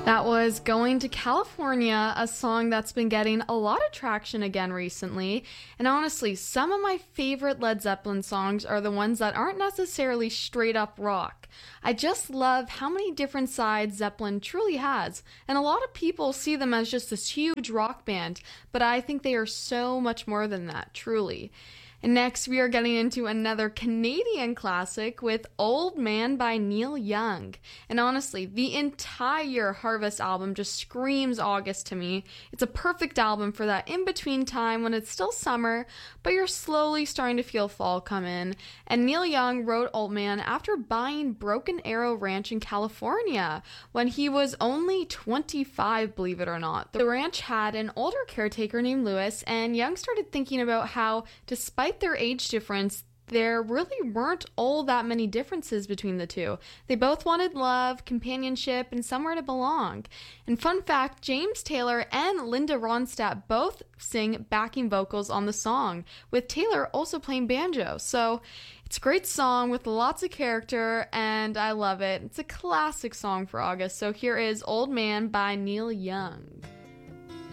That was Going to California, a song that's been getting a lot of traction again recently. And honestly, some of my favorite Led Zeppelin songs are the ones that aren't necessarily straight up rock. I just love how many different sides Zeppelin truly has. And a lot of people see them as just this huge rock band, but I think they are so much more than that, truly. And next, we are getting into another Canadian classic with Old Man by Neil Young. And honestly, the entire Harvest album just screams August to me. It's a perfect album for that in-between time when it's still summer, but you're slowly starting to feel fall come in. And Neil Young wrote Old Man after buying Broken Arrow Ranch in California when he was only 25, believe it or not. The ranch had an older caretaker named Lewis, and Young started thinking about how, despite their age difference, there really weren't all that many differences between the two. They both wanted love, companionship, and somewhere to belong. And fun fact, James Taylor and Linda Ronstadt both sing backing vocals on the song, with Taylor also playing banjo. So it's a great song with lots of character, and I love it. It's a classic song for August. So here is Old Man by Neil Young.